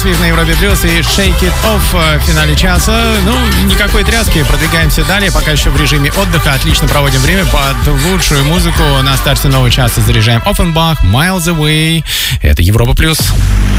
Aerosmith на Европе Плюс и Shake It Off в финале часа. Ну, никакой тряски, продвигаемся далее, пока еще в режиме отдыха. Отлично проводим время под лучшую музыку. На старте нового часа заряжаем Offenbach, Miles Away. Это Европа Плюс.